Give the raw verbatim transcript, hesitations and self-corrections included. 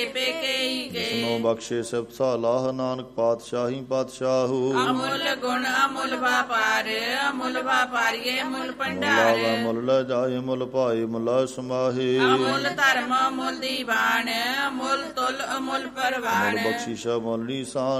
ਜਿਸਨੂੰ ਬਖਸ਼ੇ ਸਿਫਤ ਸਲਾਹ ਨਾਨਕ ਪਾਤਸ਼ਾਹੀ ਪਾਤਸ਼ਾਹੂ। ਅਮੁੱਲ ਗੁਣ ਅਮੁੱਲ ਵਪਾਰ ਅਮੁੱਲ ਵਪਾਰੀਏ ਮੁੱਲ ਭੰਡਾਰ। ਮੁੱਲ ਲੈ ਜਾਏ ਮੁੱਲ ਭਾਏ ਮੁੱਲਾ ਸਮਾਹੇ। ਅਮੁੱਲ ਧਰਮ ਅਮੁੱਲ ਦੀਵਾਨ ਅਮੁੱਲ ਤੁਲ ਅਮੁੱਲ ਪਰਵਾਨ। ਬਖਸ਼ਿਸ਼ ਮੁੱਲ ਨੀਸਾਨ